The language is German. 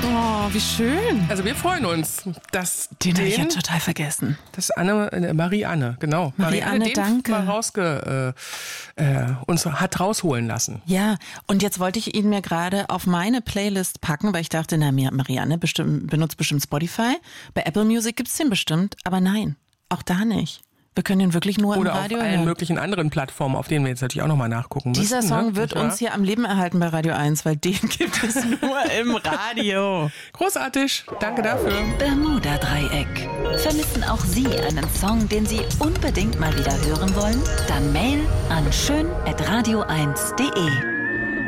Oh, wie schön. Also wir freuen uns, dass Den habe ich ja total vergessen. Das Marianne, genau. Marianne, den danke. Mal uns hat rausholen lassen. Ja, und jetzt wollte ich ihn mir gerade auf meine Playlist packen, weil ich dachte, na, Marianne benutzt bestimmt Spotify. Bei Apple Music gibt's den bestimmt, aber nein, auch da nicht. Wir können den wirklich nur Oder im Radio auf allen hören. möglichen anderen Plattformen, auf denen wir jetzt natürlich auch nochmal nachgucken müssen. Dieser Song ne? wird uns hier am Leben erhalten bei Radio 1, weil den gibt es nur im Radio. Großartig, danke dafür. Bermuda-Dreieck. Vermissen auch Sie einen Song, den Sie unbedingt mal wieder hören wollen? Dann Mail an schön@radio1.de.